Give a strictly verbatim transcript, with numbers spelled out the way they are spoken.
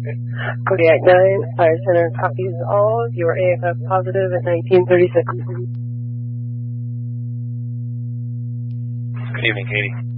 Kodiak nine, Fire Center copies all. You are A F F positive at nineteen thirty-six. Good evening, Katie.